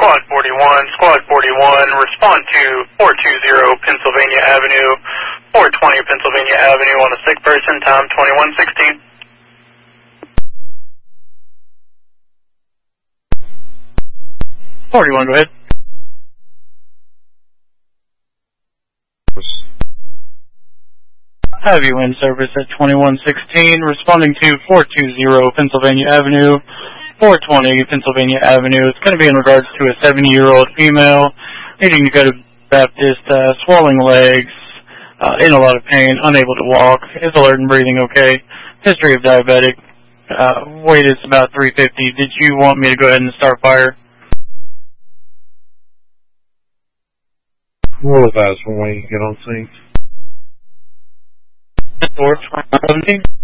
Squad 41, respond to 420 Pennsylvania Avenue, 420 Pennsylvania Avenue on a sick person, time 21:16. 41, go ahead. Heavy wind service at 21:16, responding to 420 Pennsylvania Avenue, 420 Pennsylvania Avenue. It's going to be in regards to a 70-year-old female needing to go to Baptist, swelling legs, in a lot of pain, unable to walk, is alert and breathing okay, history of diabetic, weight is about 350. Did you want me to go ahead and start fire? Roll advise when we get on scene. 417.